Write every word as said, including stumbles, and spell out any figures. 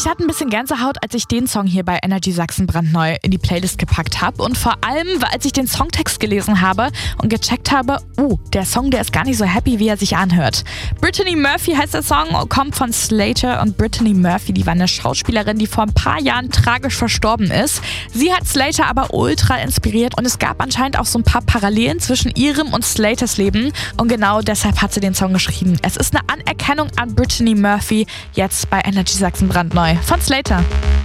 Ich hatte ein bisschen Gänsehaut, als ich den Song hier bei Energy Sachsen brandneu in die Playlist gepackt habe. Und vor allem, als ich den Songtext gelesen habe und gecheckt habe, oh, der Song, der ist gar nicht so happy, wie er sich anhört. Brittany Murphy heißt der Song, kommt von Slater. Und Brittany Murphy, die war eine Schauspielerin, die vor ein paar Jahren tragisch verstorben ist. Sie hat Slater aber ultra inspiriert und es gab anscheinend auch so ein paar Parallelen zwischen ihrem und Slaters Leben. Und genau deshalb hat sie den Song geschrieben. Es ist eine Anerkennung an Brittany Murphy, jetzt bei Energy Sachsen brandneu von Slater.